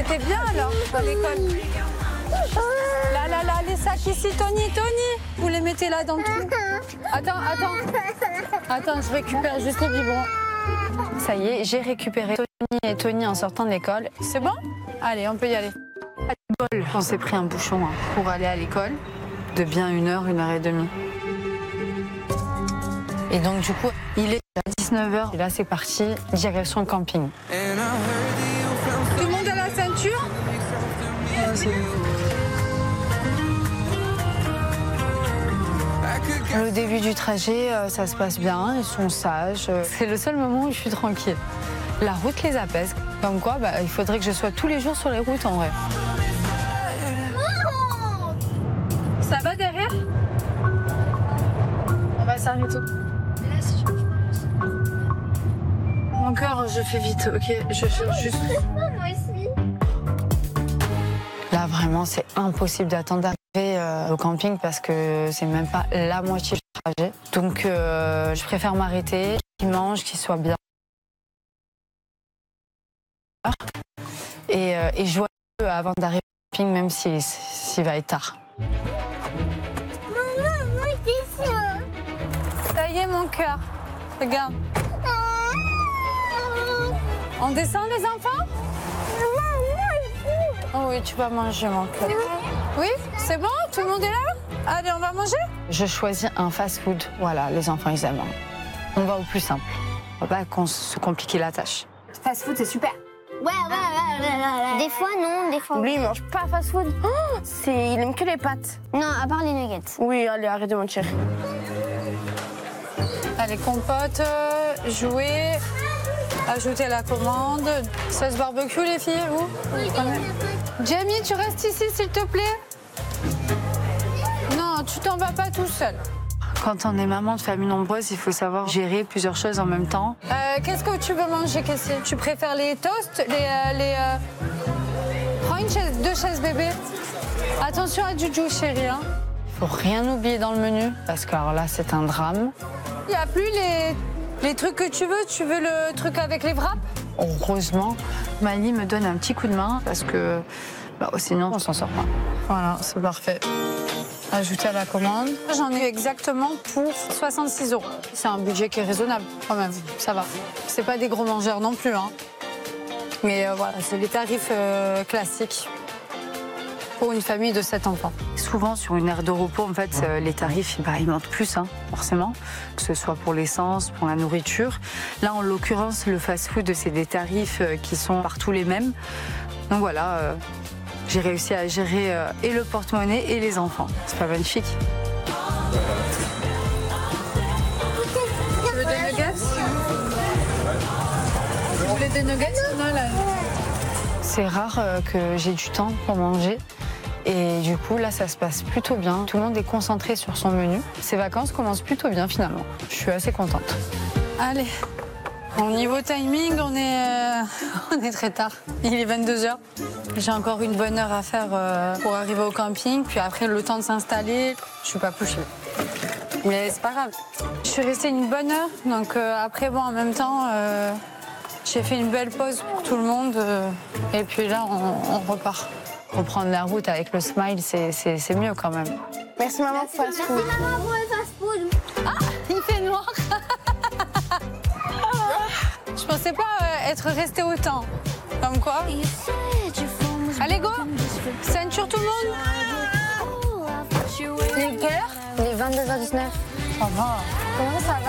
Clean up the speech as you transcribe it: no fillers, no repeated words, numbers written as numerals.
c'était bien alors, à l'école. Là, les sacs ici, Tony, vous les mettez là dans le trou. Attends, je récupère juste le biberon. Ça y est, j'ai récupéré Tony et Tony en sortant de l'école. C'est bon? Allez, on peut y aller. On s'est pris un bouchon pour aller à l'école de bien 1 heure, 1 heure et demie. Et donc du coup, il est à 19h et là c'est parti, direction le camping. Tout le monde a la ceinture? Le début du trajet, ça se passe bien, ils sont sages. C'est le seul moment où je suis tranquille. La route les apaise. Comme quoi, il faudrait que je sois tous les jours sur les routes en vrai. Ça va derrière? On va s'arrêter. Mon cœur, je fais vite, ok? Je fais juste. Moi aussi. Là, vraiment, c'est impossible d'attendre d'arriver au camping parce que c'est même pas la moitié du trajet. Donc, je préfère m'arrêter, qu'ils mangent, qu'ils soient bien. Et jouer avant d'arriver au camping, même s'il va être tard. Maman, moi c'est ça. Ça y est, mon cœur. Regarde. On descend, les enfants? Oh oui, tu vas manger, mon cœur. Oui, c'est bon? Tout le monde est là? Allez, on va manger? Je choisis un fast-food. Voilà, les enfants, ils aiment. On va au plus simple. On va pas se compliquer la tâche. Fast-food, c'est super. Ouais. Des fois, non, des fois. Lui, il mange pas fast-food. Oh, il aime que les pâtes. Non, à part les nuggets. Oui, allez, arrête de mentir. Allez, compote, jouer, ajouter à la commande. Sauce barbecue, les filles, vous? Jamie, tu restes ici, s'il te plaît? Non, tu t'en vas pas tout seul. Quand on est maman de famille nombreuse, il faut savoir gérer plusieurs choses en même temps. Qu'est-ce que tu veux manger, Cassie? Tu préfères les toasts, Prends deux chaises bébé. Attention à Juju, chérie. Hein. Faut rien oublier dans le menu, parce que alors là, c'est un drame. Il n'y a plus les trucs que tu veux le truc avec les wraps? Heureusement, Mali me donne un petit coup de main, parce que sinon, on s'en sort pas. Voilà, c'est parfait. Ajouter à la commande. J'en ai exactement pour 66 €. C'est un budget qui est raisonnable quand même, ça va. C'est pas des gros mangeurs non plus, hein. Mais voilà, c'est les tarifs classiques pour une famille de 7 enfants. Souvent, sur une aire de repos, en fait, les tarifs, ils montent plus, hein, forcément, que ce soit pour l'essence, pour la nourriture. Là, en l'occurrence, le fast-food, c'est des tarifs qui sont partout les mêmes. Donc voilà. J'ai réussi à gérer et le porte-monnaie et les enfants. C'est pas magnifique? Tu veux des nuggets? Vous voulez des nuggets? Non, là. C'est rare que j'ai du temps pour manger. Et du coup, là, ça se passe plutôt bien. Tout le monde est concentré sur son menu. Ces vacances commencent plutôt bien, finalement. Je suis assez contente. Allez. Au niveau timing, on est très tard. Il est 22h. J'ai encore une bonne heure à faire pour arriver au camping. Puis après, le temps de s'installer, je suis pas couchée. Mais c'est pas grave. Je suis restée une bonne heure. Donc après, en même temps, j'ai fait une belle pause pour tout le monde. Et puis là, on repart. Reprendre la route avec le smile, c'est mieux quand même. Merci maman pour le fast-food. Merci maman pour le fast-food. Ah, il fait noir. Je pensais pas être restée autant. Comme quoi. Allez, go. Ceinture tout le monde. Les quelle heure? Il est 22h19. Ça va. Comment ça va?